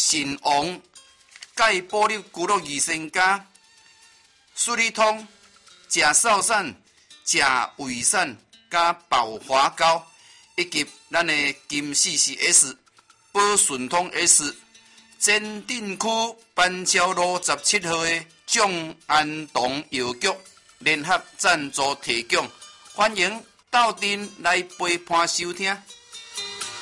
神王钙保粒骨肉益生加、舒利通、钾少散、钾胃散加保华膏，以及咱的金 CCS 保顺通 S。前镇区板桥路17号的众安堂药局联合赞助提供，欢迎到店来陪伴收听。